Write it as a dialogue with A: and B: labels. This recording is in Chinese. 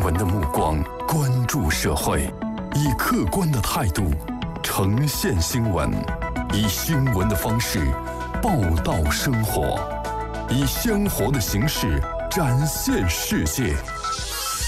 A: 闻的目光关注社会，以客观的态度呈现新闻，以新闻的方式报道生活，以鲜活的形式展现世界。